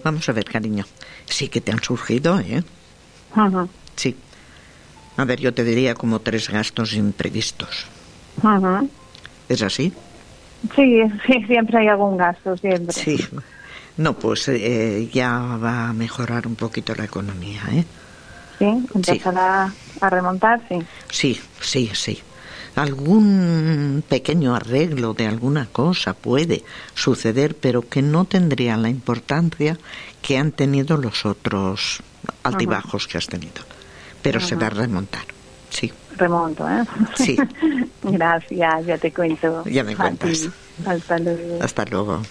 Vamos a ver, cariño. Sí que te han surgido, ¿eh? Ajá. Sí. A ver, yo te diría como 3 gastos imprevistos. Ajá. ¿Es así? Sí, siempre hay algún gasto, siempre. Sí. No, pues ya va a mejorar un poquito la economía, ¿eh? Sí, empezará a remontar, sí. Sí. Algún pequeño arreglo de alguna cosa puede suceder, pero que no tendría la importancia que han tenido los otros altibajos que has tenido. Pero se va a remontar, sí. Remonto, ¿eh? Sí. Gracias, ya te cuento. Ya me cuentas. Hasta luego. Hasta luego.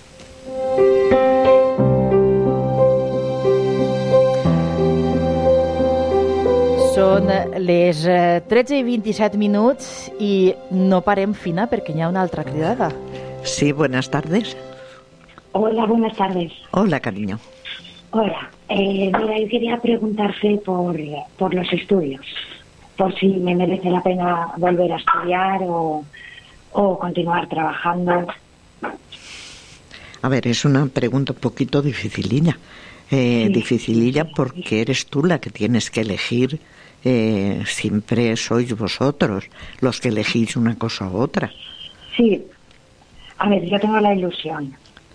Són les 13:27 i no parem fina perquè hi ha una altra cridada. Sí, buenas tardes. Hola, buenas tardes. Hola, cariño. Hola, mira, yo quería preguntarte por los estudios, por si me merece la pena volver a estudiar o continuar trabajando. A ver, es una pregunta un poquito dificililla. Dificililla porque eres tú la que tienes que elegir. Siempre sois vosotros los que elegís una cosa u otra. Sí, a ver, yo tengo la ilusión.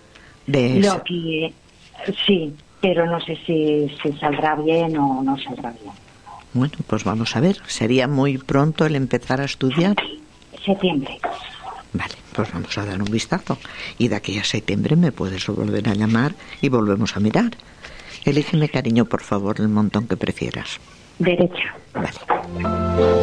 Sí, pero no sé si saldrá bien o no saldrá bien. Bueno, pues vamos a ver. ¿Sería muy pronto el empezar a estudiar? Septiembre. Vale, pues vamos a dar un vistazo. Y de aquí a septiembre me puedes volver a llamar y volvemos a mirar. Elígeme, cariño, por favor, el montón que prefieras. Derecha. Vale.